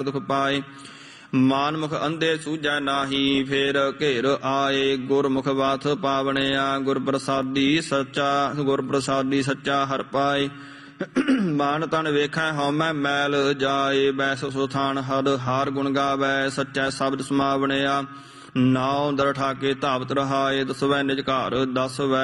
ਦੁਖ ਪਾਏ। ਮਾਨਮੁਖ ਅੰਧੇ ਸੂਝੈ ਨਾਹੀ, ਫੇਰ ਘੇਰ ਆਏ। ਗੁਰਮੁਖ ਵਾਥ ਪਾਵਣਿਆ, ਗੁਰ ਪ੍ਰਸਾਦੀ ਸੱਚਾ ਹਰਿ ਪਾਏ। ਮਾਨ ਤਨ ਵੇਖੈ ਹਉਮੈ ਮੈਲ ਜਾਏ, ਬੈਸ ਸੁਥਾਨ ਹਦ ਹਾਰ ਗੁਣ ਗਾਵੈ। ਸੱਚੈ ਸ਼ਬਦ ਸਮਾਵਣਿਆ, ਨਾਉ ਦਰ ਠਾਕੇ ਧਾਵਤ ਰਹਾਏ। ਦਸਵੈ ਨਿਜ ਘਰ ਦਸਵੈ